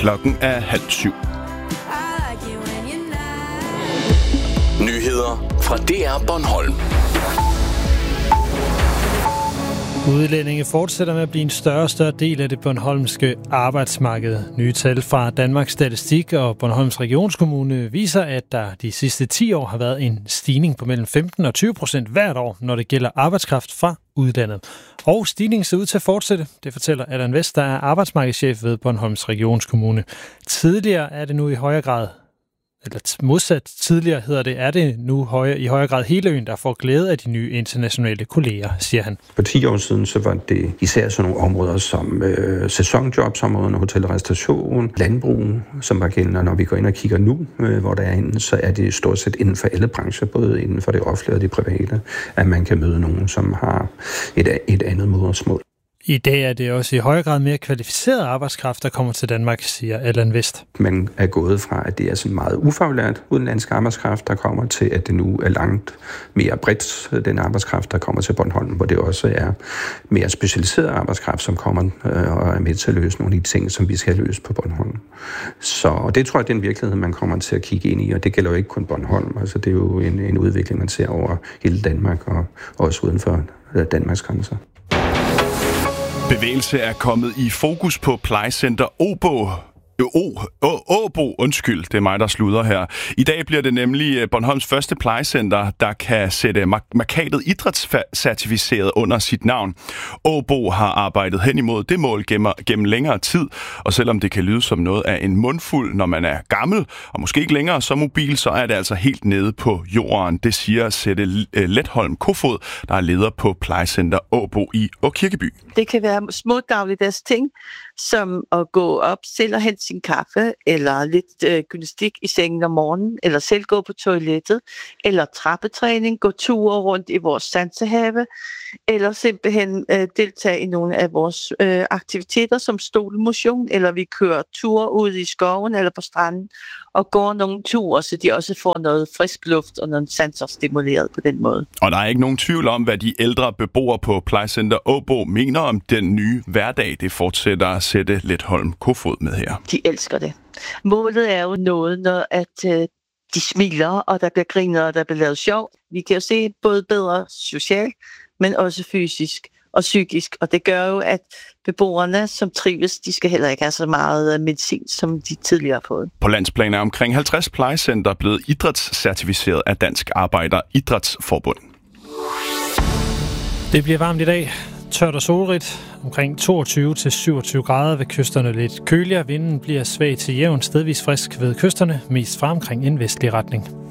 Klokken er 6:30. Nyheder fra DR Bornholm. Udlændinge fortsætter med at blive en større og større del af det bornholmske arbejdsmarked. Nye tal fra Danmarks Statistik og Bornholms Regionskommune viser, at der de sidste 10 år har været en stigning på mellem 15% og 20% hvert år, når det gælder arbejdskraft fra udlandet. Og stigningen ser ud til at fortsætte, det fortæller Allan West, der er arbejdsmarkedschef ved Bornholms Regionskommune. Tidligere er det nu i højere grad, eller modsat tidligere hedder det, er det nu i højere grad hele øen, der får glæde af de nye internationale kolleger, siger han. For 10 år siden, så var det især sådan nogle områder som sæsonjobsområderne, hotel og restauration, landbrug, som var gældende. Når vi går ind og kigger nu, hvor der er inde, så er det stort set inden for alle brancher, både inden for det offentlige og det private, at man kan møde nogen, som har et andet modersmål. I dag er det også i højere grad mere kvalificeret arbejdskraft, der kommer til Danmark, siger Allan West. Man er gået fra, at det er sådan meget ufaglært udenlandsk arbejdskraft, der kommer til, at det nu er langt mere bredt, den arbejdskraft, der kommer til Bornholm, hvor det også er mere specialiseret arbejdskraft, som kommer og er med til at løse nogle af de ting, som vi skal løse på Bornholm. Så det tror jeg, det er en virkelighed, man kommer til at kigge ind i, og det gælder jo ikke kun Bornholm. Altså, det er jo en udvikling, man ser over hele Danmark og også uden for Danmarks grænser. Bevægelse er kommet i fokus på plejecenter Åbo. Det er mig, der sluder her. I dag bliver det nemlig Bornholms første plejecenter, der kan sætte markatet idrætscertificeret under sit navn. Åbo har arbejdet hen imod det mål gennem længere tid, og selvom det kan lyde som noget af en mundfuld, når man er gammel, og måske ikke længere så mobil, så er det altså helt nede på jorden. Det siger Sette Letholm Kofod, der er leder på plejecenter Åbo i Åkirkeby. Det kan være små dagligdags ting, som at gå op selv og hente sin kaffe, eller lidt gymnastik i sengen om morgenen, eller selv gå på toilettet, eller trappetræning, gå ture rundt i vores sansehave, eller simpelthen deltage i nogle af vores aktiviteter som stolemotion, eller vi kører ture ud i skoven eller på stranden, og går nogle ture, så de også får noget frisk luft og nogle sanser stimuleret på den måde. Og der er ikke nogen tvivl om, hvad de ældre beboere på plejecenter Åbo mener om den nye hverdag. Det fortsætter Sette Letholm Kofod med her. De elsker det. Målet er jo noget, når at de smiler, og der bliver griner, og der bliver lavet sjov. Vi kan jo se både bedre socialt, men også fysisk og psykisk. Og det gør jo, at beboerne, som trives, de skal heller ikke have så meget medicin, som de tidligere har fået. På landsplan er omkring 50 plejecenter blevet idrætscertificeret af Dansk Arbejder Idrætsforbund. Det bliver varmt i dag. Tørt og solrigt. Omkring 22-27 grader ved kysterne lidt køligere. Vinden bliver svag til jævn, stedvis frisk ved kysterne, mest fra omkring en vestlig retning.